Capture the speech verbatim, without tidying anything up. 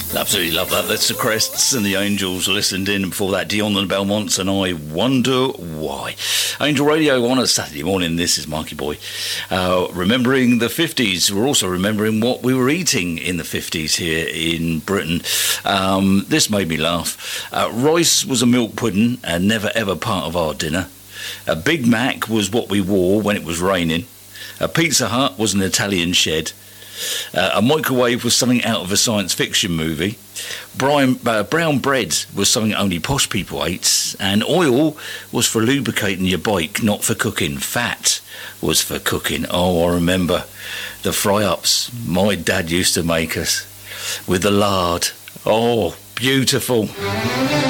Absolutely love that. That's the Crests and the Angels listened in. Before that, Dion and the Belmonts and I Wonder Why. Angel Radio on a Saturday morning. This is Marky Boy. Uh, remembering the fifties. We're also remembering what we were eating in the fifties here in Britain. Um, this made me laugh. Uh, rice was a milk pudding and never ever part of our dinner. A Big Mac was what we wore when it was raining. A Pizza Hut was an Italian shed. Uh, a microwave was something out of a science fiction movie. Brian, uh, brown bread was something only posh people ate. And oil was for lubricating your bike, not for cooking. Fat was for cooking. Oh, I remember the fry-ups my dad used to make us with the lard. Oh, beautiful.